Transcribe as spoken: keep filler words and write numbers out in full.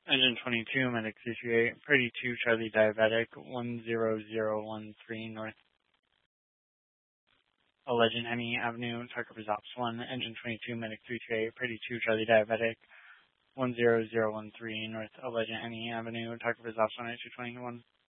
Engine twenty-two, Medic three two eight, Purdy two, Charlie Diabetic, one zero zero one three North Legend Emmy Avenue, Tucker Ops one, Engine twenty-two, Medic three two eight, Purdy two, Charlie Diabetic, one zero zero one three North Legend Emmy Avenue, Tucker Ops one, two twenty-one.